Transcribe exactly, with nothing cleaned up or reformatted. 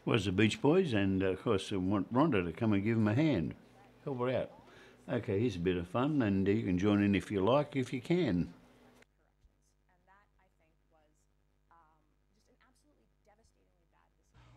was the Beach Boys, and uh, of course I want Rhonda to come and give them a hand, help her out. Okay, here's a bit of fun, and you can join in if you like, if you can.